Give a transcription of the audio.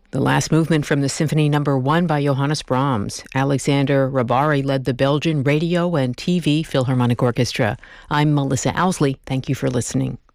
The last movement from the Symphony No. 1 by Johannes Brahms. Alexander Rabari led the Belgian Radio and TV Philharmonic Orchestra. I'm Melissa Owsley. Thank you for listening.